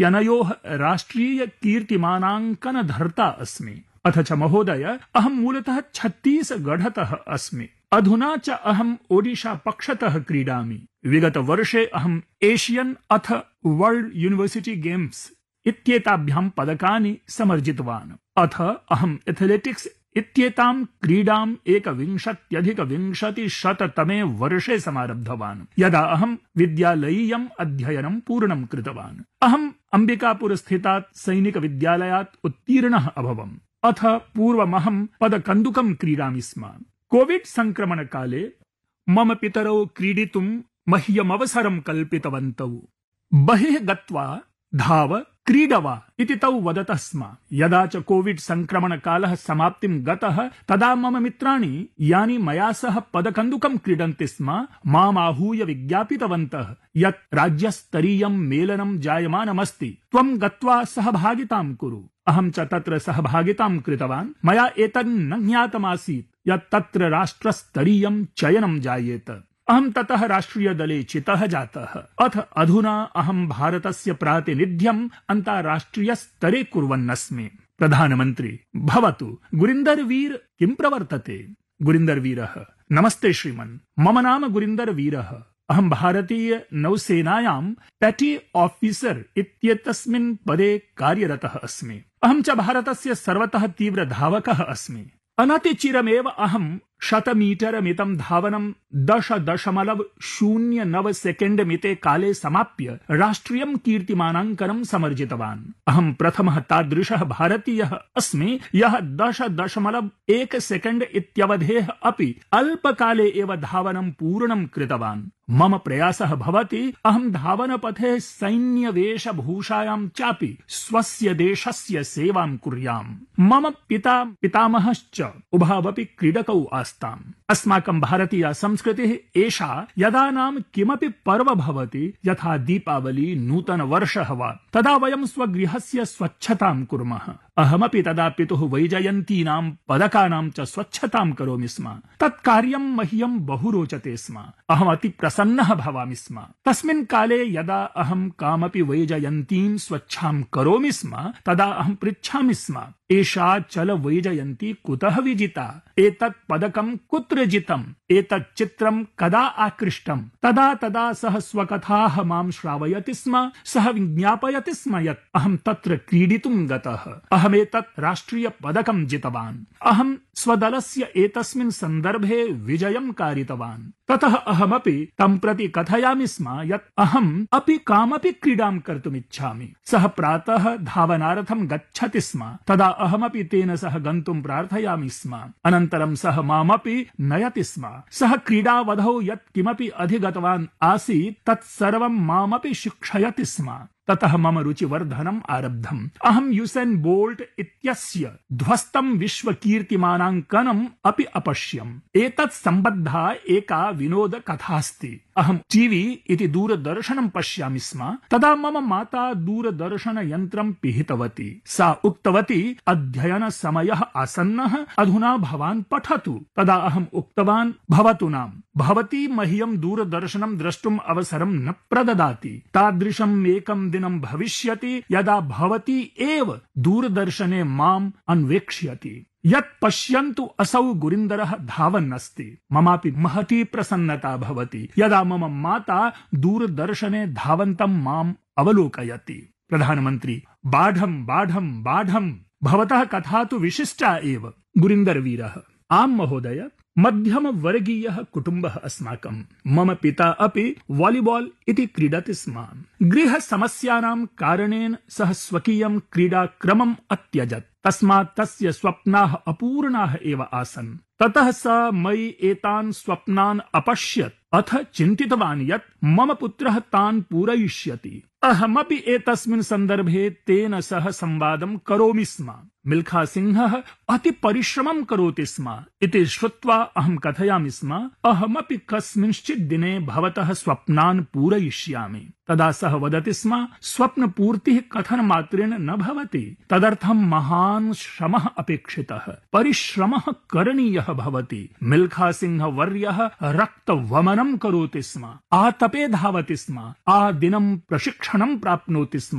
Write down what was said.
इत्यनयोः राष्ट्रीय कीर्तिमानाङ्कनधर्ता अस्मि। अथ च महोदय, अहं मूलतः छत्तीसगढ़तः अस्मि। अधुना च अहम् ओडिशा पक्षतः क्रीडामि। विगतवर्षे अहम् एशियन् अथ वर्ल्ड यूनिवर्सिटी गेम्स् इत्येताभ्यां पदकानि समर्जितवान्। अथ अहम् एथलेटिक्स् इत्येतां क्रीडाम् 1920-तमे वर्षे समारब्धवान्, यदा अहम् विद्यालयीयम् अध्ययनं पूर्णं कृतवान्। अहम् अम्बिकापुर स्थितात् सैनिकविद्यालयात् उत्तीर्णः अभवम्। अथ पूर्वमहं पदकन्दुकं क्रीडामि स्म। कोविड संक्रमणकाले मम पितरौ क्रीडितुं मह्यमवसरं कल्पितवन्तौ। बहिः गत्वा धाव क्रीडवा इति तौ वदतः स्म। यदा च कोविड संक्रमणकालः समाप्तिं गतः, तदा मम मित्राणि, यानि मया सह पदकन्दुकं क्रीडन्ति स्म, मामाहूय विज्ञापितवन्तः यत् राज्यस्तरीयं मेलनं जायमानमस्ति, त्वं गत्वा सहभागितां कुरु। अहं च तत्र सहभागितां कृतवान्। मया एतन्न ज्ञातमासीत् यत् तत्र राष्ट्रस्तरीयं चयनं जायेत। अहं ततः राष्ट्रियदले चितः जातः। अथ अधुना अहं भारतस्य प्रातिनिध्यम् अन्ताराष्ट्रियस्तरे कुर्वन्नस्मि। प्रधानमन्त्री: भवतु, गुरिन्दर वीर किं प्रवर्तते? गुरिन्दर वीरः: नमस्ते श्रीमन्, मम नाम गुरिन्दर वीरः। अहं भारतीय नौसेनायां पेटी ऑफिसर् इत्येतस्मिन् पदे कार्यरतः अस्मि। अहं च भारतस्य सर्वतः तीव्रधावकः अस्मि। अनतिचिरमेव अहं 100 मीटर मितं धावनं 10.09 सेकेण्ड् मिते काले समाप्य राष्ट्रियं कीर्तिमानाङ्कनं समर्जितवान्। अहं प्रथमः तादृशः भारतीयः अस्मि यः 10.1 सेकेण्ड् इत्यवधेः अपि अल्पकाले एव धावनं पूर्णं कृतवान्। मम प्रयासः भवति अहं धावनपथे सैन्यवेशभूषायां चापि स्वस्य देशस्य सेवां कुर्याम्। मम पितामहश्च उभावपि क्रीडकौ आस्ताम्। अस्माकं भारतीया संस्कृतिः एषा, यदा नाम किमपि पर्व भवति, यथा दीपावली, नूतनवर्षः वा, तदा वयं स्वगृहस्य स्वच्छतां कुर्मः। अहमपि तदा पितुः वैजयन्तीनां पदकानां च स्वच्छतां करोमि स्म। तत् कार्यं मह्यं बहु रोचते स्म। अहम् अति प्रसन्नः भवामि स्म। तस्मिन् काले यदा अहं कामपि वैजयन्तीं स्वच्छां करोमि स्म, तदा अहं पृच्छामि स्म, एषा चल वैजयन्ती कुतः विजिता? एतत् पदकं कुत्र जितम्? एतत् चित्रं कदा आकृष्टम्? तदा सः स्वकथाः मां श्रावयति स्म। सः विज्ञापयति स्म यत् अहं तत्र क्रीडितुं गतः। अहमेतत् राष्ट्रिय पदकं जितवान्। अहं स्वदलस्य एतस्मिन् सन्दर्भे विजयं कारितवान्। ततः अहमपि तं प्रति कथयामि स्म यत् अहम् अपि कामपि क्रीडां कर्तुमिच्छामि। सः प्रातः धावनार्थं गच्छति स्म। तदा अहमपि तेन सह गन्तुं प्रार्थयामि स्म। अनन्तरं सः मामपि नयति स्म। सः क्रीडावधौ यत् किमपि अधिगतवान् आसीत् तत् सर्वं मामपि शिक्षयति स्म। ततः मम रुचिवर्धनम् आरब्धम्। अहं यूसेन् बोल्ट् इत्यस्य ध्वस्तं विश्वकीर्तिमानाङ्कनम् अपि अपश्यम्। एतत् सम्बद्धा एका विनोदकथास्ति। अहं टीवी इति दूरदर्शनं पश्यामि स्म। तदा मम माता दूरदर्शनयन्त्रं पिहितवती। सा उक्तवती, अध्ययनसमयः आसन्नः, अधुना भवान् पठतु। तदा अहम् उक्तवान्, भवतु नाम, भवती मह्यं दूरदर्शनं द्रष्टुम् अवसरं न प्रददाति। तादृशम् एकं दिनं भविष्यति यदा भवती एव दूरदर्शने माम् अन्वेक्ष्यति। यत् पश्यन्तु असौ गुरिन्दरः धावन्नस्ति। ममापि महती प्रसन्नता भवति यदा मम माता दूरदर्शने धावन्तं माम् अवलोकयति। प्रधानमन्त्री: बाढं बाढं बाढं, भवतः कथा तु विशिष्टा एव। गुरिन्दरवीरः: आम् महोदय, मध्यमवर्गीयः कुटुम्बः अस्माकम्। मम पिता अपि वालीबाल् इति क्रीडति स्म। गृहसमस्यानां कारणेन सः स्वकीयं क्रीडाक्रमम् अत्यजत्। तस्मात् तस्य स्वप्नाः अपूर्णाः एव आसन्। ततः स मयि एतान् स्वप्नान् अपश्यत्। अथ चिन्तितवान् यत् मम पुत्रः तान् पूरयिष्यति। अहमपि एतस्मिन् सन्दर्भे तेन सह संवादं करोमि स्म। मिल्खा सिंहः अति परिश्रमं करोति स्म इति श्रुत्वा अहं कथयामि स्म, अहमपि कस्मिंश्चित् दिने भवतः स्वप्नान् पूरयिष्यामि। तदा सः वदति स्म, स्वप्नपूर्तिः कथनमात्रेण न भवति, तदर्थं महान् श्रमः अपेक्षितः, परिश्रमः करणीयः भवति। मिल्खा सिंह वर्यः रक्तवमनं करोति स्म, आतपे धावति स्म, आदिनं प्रशिक्षणं प्राप्नोति स्म।